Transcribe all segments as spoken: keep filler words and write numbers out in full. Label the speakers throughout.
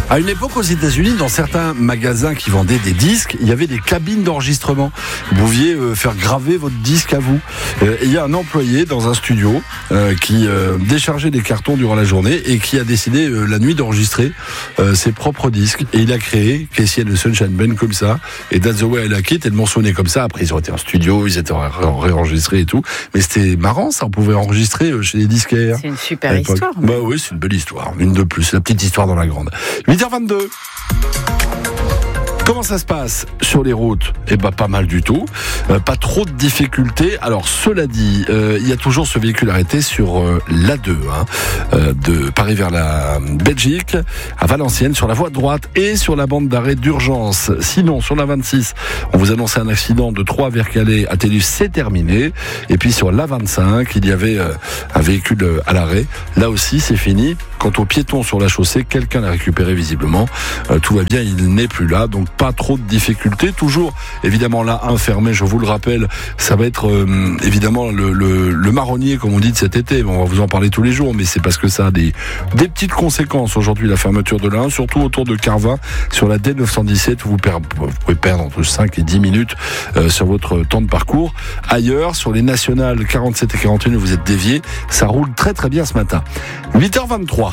Speaker 1: À une époque aux États-Unis, dans certains magasins qui vendaient des disques, il y avait des cabines d'enregistrement. Vous pouviez euh, faire graver votre disque à vous. Euh, et il y a un employé dans un studio euh, qui euh, déchargeait des cartons durant la journée et qui a décidé euh, la nuit d'enregistrer euh, ses propres disques. Et il a créé Casey and the Sunshine Band comme ça. Et That's the Way I Like It, et le morceau né comme ça. Après, ils ont été en studio, ils étaient réenregistrés et tout. Mais c'était marrant, ça. On pouvait enregistrer chez les disquaires.
Speaker 2: C'est une super histoire.
Speaker 1: Bah oui, c'est une belle histoire. Une de plus. La petite histoire dans la grande. huit heures vingt-deux. Comment ça se passe sur les routes ? Eh ben pas mal du tout, euh, pas trop de difficultés. Alors cela dit, euh, il y a toujours ce véhicule arrêté sur euh, l'A deux, hein, euh, de Paris vers la Belgique, à Valenciennes, sur la voie de droite et sur la bande d'arrêt d'urgence. Sinon, sur la vingt-six, on vous annonçait un accident de Troyes vers Calais, à Télus, c'est terminé. Et puis sur l'A vingt-cinq, il y avait euh, un véhicule à l'arrêt. Là aussi, c'est fini. Quant aux piétons sur la chaussée, quelqu'un l'a récupéré visiblement. Euh, tout va bien, il n'est plus là, donc pas trop de difficultés. Toujours, évidemment, là, enfermé, je vous le rappelle, ça va être euh, évidemment le, le, le marronnier, comme on dit, de cet été. Bon, on va vous en parler tous les jours, mais c'est parce que ça a des, des petites conséquences aujourd'hui, la fermeture de l'A un, surtout autour de Carvin, sur la D neuf cent dix-sept, vous, per- vous pouvez perdre entre cinq et dix minutes euh, sur votre temps de parcours. Ailleurs, sur les nationales quarante-sept et quarante et un, vous êtes déviés. Ça roule très très bien ce matin. huit heures vingt-trois.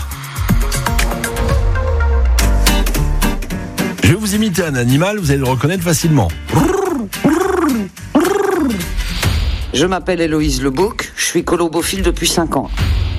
Speaker 1: Je vais vous imiter un animal, vous allez le reconnaître facilement.
Speaker 3: Je m'appelle Héloïse Lebouc, je suis colombophile depuis cinq ans.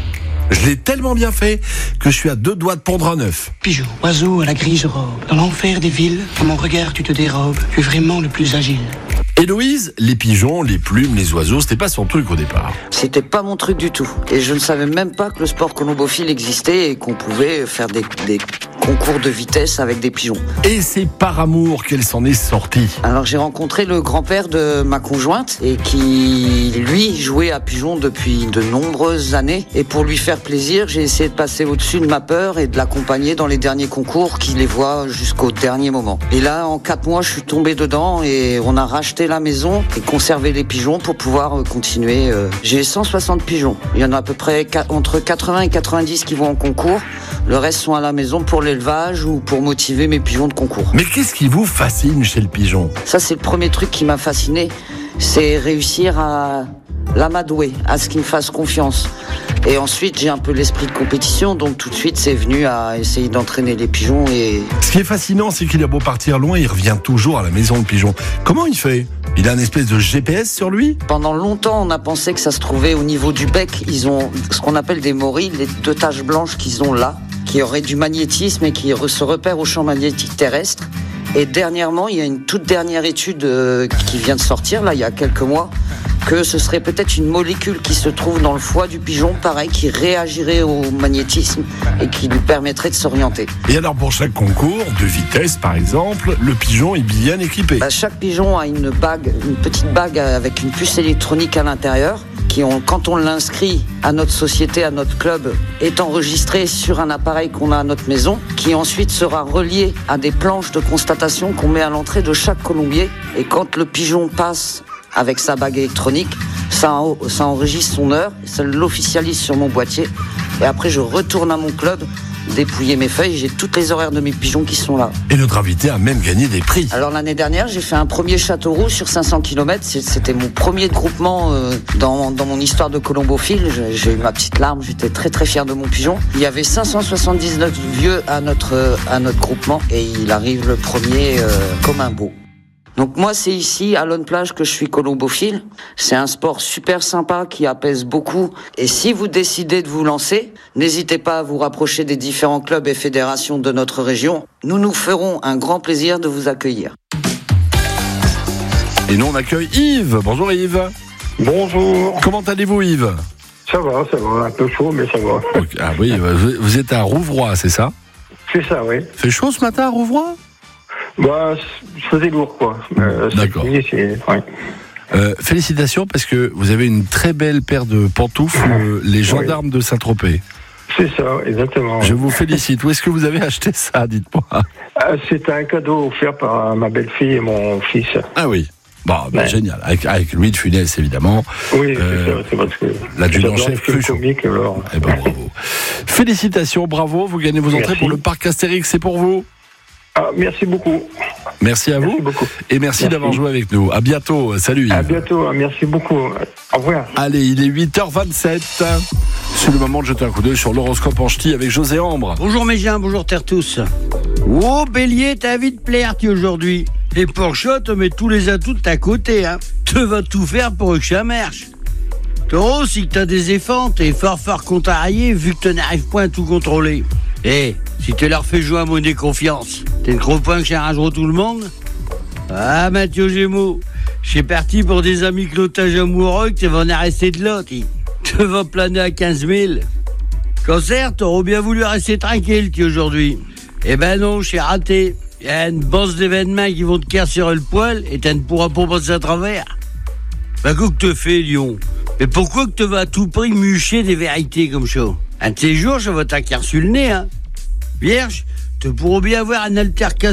Speaker 1: Je l'ai tellement bien fait que je suis à deux doigts de pondre un œuf.
Speaker 4: Pigeon, oiseau à la grise robe, dans l'enfer des villes, à mon regard tu te dérobes, tu es vraiment le plus agile.
Speaker 1: Héloïse, les pigeons, les plumes, les oiseaux, c'était pas son truc au départ.
Speaker 3: C'était pas mon truc du tout. Et je ne savais même pas que le sport colombophile existait et qu'on pouvait faire des, des concours de vitesse avec des pigeons.
Speaker 1: Et c'est par amour qu'elle s'en est sortie.
Speaker 3: Alors j'ai rencontré le grand-père de ma conjointe et qui, lui, jouait à pigeons depuis de nombreuses années. Et pour lui faire plaisir, j'ai essayé de passer au-dessus de ma peur et de l'accompagner dans les derniers concours qui les voient jusqu'au dernier moment. Et là, en quatre mois, je suis tombé dedans et on a racheté la maison et conservé les pigeons pour pouvoir continuer. J'ai cent soixante pigeons. Il y en a à peu près entre quatre-vingts et quatre-vingt-dix qui vont en concours. Le reste sont à la maison pour l'élevage ou pour motiver mes pigeons de concours.
Speaker 1: Mais qu'est-ce qui vous fascine chez le pigeon ?
Speaker 3: Ça, c'est le premier truc qui m'a fasciné. C'est réussir à l'amadouer, à ce qu'il me fasse confiance. Et ensuite, j'ai un peu l'esprit de compétition, donc tout de suite, c'est venu à essayer d'entraîner les pigeons. Et
Speaker 1: ce qui est fascinant, c'est qu'il a beau partir loin, il revient toujours à la maison, le pigeon. Comment il fait ? Il a une espèce de G P S sur lui ?
Speaker 3: Pendant longtemps, on a pensé que ça se trouvait au niveau du bec. Ils ont ce qu'on appelle des morilles, les deux taches blanches qu'ils ont là, qui auraient du magnétisme et qui se repèrent au champ magnétique terrestre. Et dernièrement, il y a une toute dernière étude euh, qui vient de sortir, là, il y a quelques mois, que ce serait peut-être une molécule qui se trouve dans le foie du pigeon, pareil, qui réagirait au magnétisme et qui lui permettrait de s'orienter.
Speaker 1: Et alors, pour chaque concours de vitesse, par exemple, le pigeon est bien équipé.
Speaker 3: Bah, chaque pigeon a une bague, une petite bague avec une puce électronique à l'intérieur, qui, ont, quand on l'inscrit à notre société, à notre club, est enregistré sur un appareil qu'on a à notre maison, qui ensuite sera relié à des planches de constatation qu'on met à l'entrée de chaque colombier. Et quand le pigeon passe avec sa bague électronique, ça, ça enregistre son heure, ça l'officialise sur mon boîtier. Et après, je retourne à mon club, dépouiller mes feuilles, j'ai toutes les horaires de mes pigeons qui sont là.
Speaker 1: Et notre invité a même gagné des prix.
Speaker 3: Alors l'année dernière, j'ai fait un premier château roux sur cinq cents kilomètres. C'était mon premier groupement euh, dans, dans mon histoire de colombophile. J'ai eu ma petite larme, j'étais très très fier de mon pigeon. Il y avait cinq cent soixante-dix-neuf vieux à notre, à notre groupement et il arrive le premier euh, comme un beau. Donc moi, c'est ici, à Lone Plage, que je suis colombophile. C'est un sport super sympa qui apaise beaucoup. Et si vous décidez de vous lancer, n'hésitez pas à vous rapprocher des différents clubs et fédérations de notre région. Nous nous ferons un grand plaisir de vous accueillir.
Speaker 1: Et nous, on accueille Yves. Bonjour Yves.
Speaker 5: Bonjour.
Speaker 1: Comment allez-vous Yves ?
Speaker 5: Ça va, ça va. Un peu chaud, mais ça va.
Speaker 1: Okay. Ah oui, vous êtes à Rouvroy, c'est ça ?
Speaker 5: C'est ça, oui.
Speaker 1: Fait chaud ce matin à Rouvroy ?
Speaker 5: Bah, c'est lourd, quoi. Euh,
Speaker 1: D'accord.
Speaker 5: C'est, c'est, ouais.
Speaker 1: euh, félicitations, parce que vous avez une très belle paire de pantoufles, euh, les gendarmes oui. de Saint-Tropez.
Speaker 5: C'est ça, exactement.
Speaker 1: Je vous félicite. Où est-ce que vous avez acheté ça, dites-moi ?
Speaker 5: euh, C'est un cadeau offert par ma belle-fille et mon fils.
Speaker 1: Ah oui. Bah, bah
Speaker 5: Ouais.
Speaker 1: génial. Avec, avec Louis de Funès, évidemment.
Speaker 5: Oui,
Speaker 1: Euh,
Speaker 5: c'est ça, c'est parce que.
Speaker 1: l'adjudant
Speaker 5: j'adore les
Speaker 1: chef
Speaker 5: films
Speaker 1: Cruchot.
Speaker 5: comiques, alors.
Speaker 1: Eh ben, bravo. Félicitations, bravo. Vous gagnez vos entrées
Speaker 5: Merci.
Speaker 1: pour le parc Astérix. C'est pour vous.
Speaker 5: Ah, merci beaucoup.
Speaker 1: Merci à
Speaker 5: Merci
Speaker 1: vous.
Speaker 5: beaucoup.
Speaker 1: Et merci,
Speaker 5: Merci.
Speaker 1: d'avoir joué avec nous. À bientôt. Salut.
Speaker 5: À
Speaker 1: Yves.
Speaker 5: bientôt. Merci beaucoup. Au revoir.
Speaker 1: Allez, il est huit heures vingt-sept. C'est le moment de jeter un coup d'œil sur l'horoscope en ch'ti avec José Ambre.
Speaker 2: Bonjour mes gens, bonjour terre tous. Oh Bélier, t'as envie de plaire tu aujourd'hui. Et pour ça, te mets tous les atouts de ta côté, hein. Tu vas tout faire pour que ça marche. Taureau, si t'as des effants, t'es fort fort contrarié vu que tu n'arrives point à tout contrôler. Eh, si tu leur fais jouer à monnaie confiance, t'es le gros point que chargera tout le monde. Ah Mathieu Gémeaux, c'est parti pour des amis clotage amoureux que tu vas en arrêter de l'autre. Tu vas planer à quinze mille. Cancer, t'aurais bien voulu rester tranquille, tu, aujourd'hui. Eh ben non, j'ai raté. Il y a une bosse d'événements qui vont te casser le poil et tu ne pourras pas passer à travers. Ben, quoi que te fais, Lyon? Mais pourquoi que tu vas à tout prix mûcher des vérités comme ça? Un de ces jours, ça va t'acquérir sur le nez, hein. Vierge, tu pourras bien avoir un altercation